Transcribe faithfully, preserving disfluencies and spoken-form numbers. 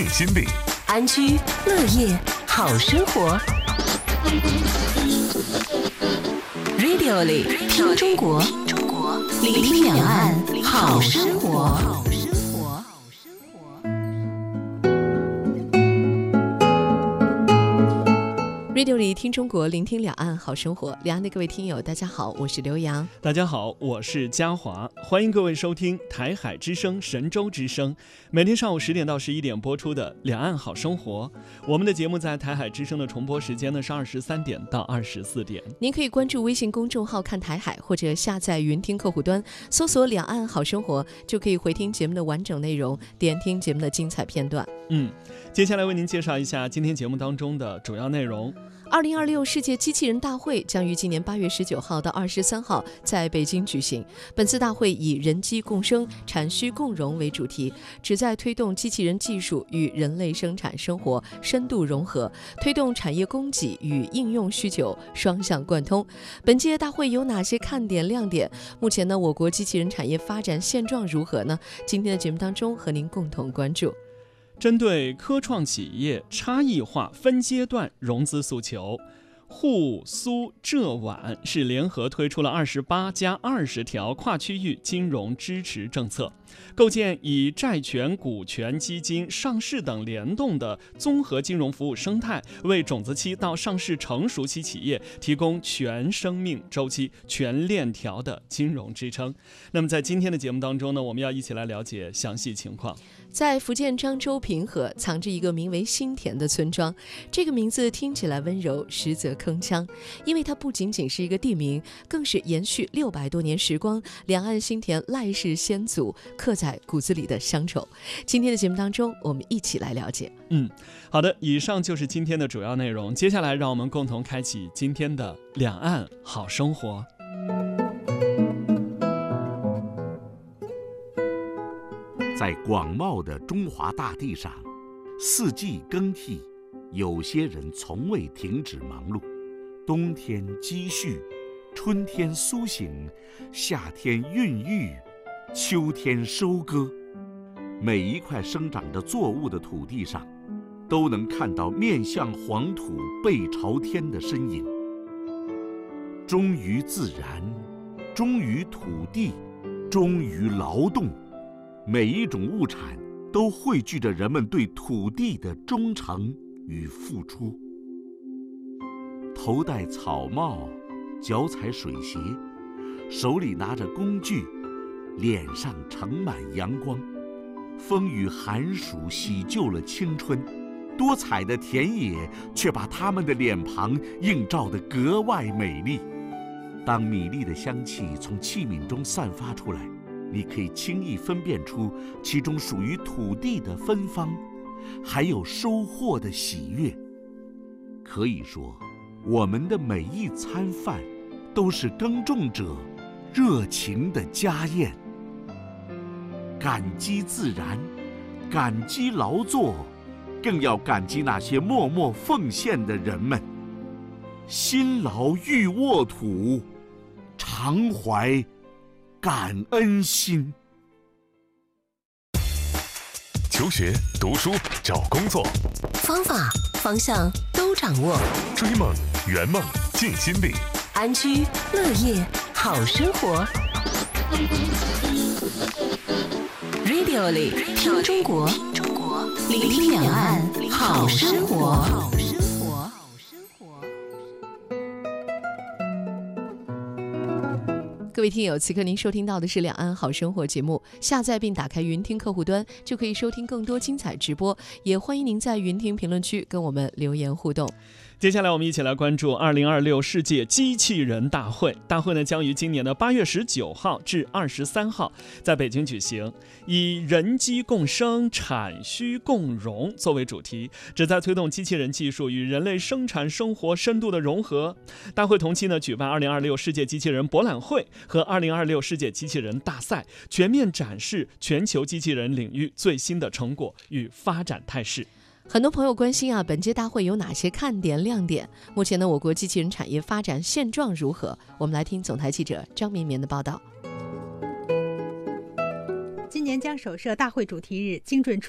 心病， 安居乐业好生活。Radio 里听中国，聆听两岸好生活。Radio 里听中国，聆听两岸好生活。两岸的各位听友，大家好，我是刘洋。 大家好，我是嘉华。欢迎各位收听台海之声、神州之声，每天上午十点到十一点播出的《两岸好生活》。我们的节目在台海之声的重播时间呢是二十三点到二十四点。 您可以关注微信公众号看台海，或者下载云听客户端，搜索“两岸好生活”，就可以回听节目的完整内容，点听节目的精彩片段。 嗯，接下来为您介绍一下今天节目当中的主要内容。 二零二六世界机器人大会将于今年八月十九号到二十三号在北京举行。本次大会以人机共生、产需共融为主题，旨在推动机器人技术与人类生产生活深度融合，推动产业供给与应用需求双向贯通。本届大会有哪些看点亮点？目前呢，我国机器人产业发展现状如何呢？今天的节目当中和您共同关注。 针对科创企业差异化分阶段融资诉求，沪苏浙皖是联合推出了二十八加二十条跨区域金融支持政策，构建以债权、股权、基金、上市等联动的综合金融服务生态，为种子期到上市成熟期企业提供全生命周期、全链条的金融支撑。那么在今天的节目当中呢，我们要一起来了解详细情况。 在福建漳州平和藏着一个名为新田的村庄，这个名字听起来温柔，实则铿锵，因为它不仅仅是一个地名，更是延续六百多年时光两岸新田赖氏先祖刻在骨子里的乡愁。今天的节目当中，我们一起来了解。 嗯，好的，以上就是今天的主要内容。接下来，让我们共同开启今天的两岸好生活。 在广袤的中华大地上，四季更替，有些人从未停止忙碌。冬天积蓄，春天苏醒，夏天孕育，秋天收割。每一块生长着作物的土地上，都能看到面向黄土背朝天的身影。忠于自然，忠于土地，忠于劳动。每一种物产都汇聚着人们对土地的忠诚与付出。头戴草帽，脚踩水鞋，手里拿着工具，脸上盛满阳光。风雨寒暑洗旧了青春，多彩的田野却把他们的脸庞映照得格外美丽。当米粒的香气从器皿中散发出来，你可以轻易分辨出其中属于土地的芬芳，还有收获的喜悦。可以说，我们的每一餐饭都是耕种者热情的家宴。感激自然，感激劳作，更要感激那些默默奉献的人们。辛劳欲沃土，常怀感恩心。 求学、读书、找工作， 方法、方向都掌握。 追梦、圆梦、尽心病， 安居乐业好生活。Radio 里听中国，聆听两岸好生活。各位听友，此刻您收听到的是两岸好生活节目，下载并打开云听客户端就可以收听更多精彩直播，也欢迎您在云听评论区跟我们留言互动。 接下来我们一起来关注二零二六世界机器人大会。大会呢将于今年的八月十九号至二十三号在北京举行，以人机共生、产需共融作为主题，旨在推动机器人技术与人类生产生活深度的融合。大会同期呢举办二零二六世界机器人博览会和二零二六世界机器人大赛，全面展示全球机器人领域最新的成果与发展态势。 很多朋友关心啊，本届大会有哪些看点亮点？目前呢，我国机器人产业发展现状如何？我们来听总台记者张绵绵的报道。 今年将首设大会主题日“精准出